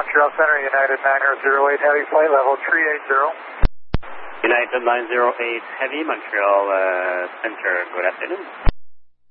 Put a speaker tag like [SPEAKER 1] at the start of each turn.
[SPEAKER 1] Montreal Center, United 9008 Heavy, flight level 380.
[SPEAKER 2] United 908 Heavy, Montreal Center, good afternoon.